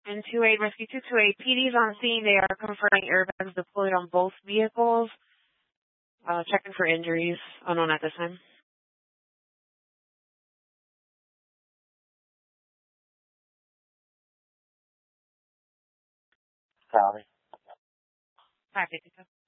And 28, Rescue 228, PD's on scene. They are confirming airbags deployed on both vehicles. Checking for injuries. Unknown at this time. Copy. 552.